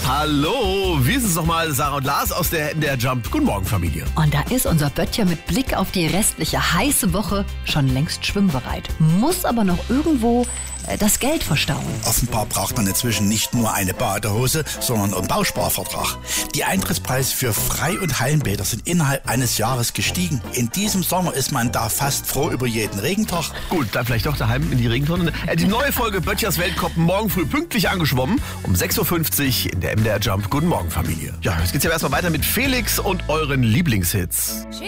Hallo, wir sind es nochmal, Sarah und Lars aus der MDR Jump. Guten Morgen, Familie. Und da ist unser Böttcher mit Blick auf die restliche heiße Woche schon längst schwimmbereit. Muss aber noch irgendwo das Geld verstauen. Offenbar braucht man inzwischen nicht nur eine Badehose, sondern einen Bausparvertrag. Die Eintrittspreise für Frei- und Hallenbäder sind innerhalb eines Jahres gestiegen. In diesem Sommer ist man da fast froh über jeden Regentag. Gut, dann vielleicht doch daheim in die Regentonne. Die neue Folge Böttchers Weltcup morgen früh pünktlich angeschwommen. Um 6.50 Uhr in der MDR Jump. Guten Morgen, Familie. Ja, jetzt geht's ja erstmal weiter mit Felix und euren Lieblingshits.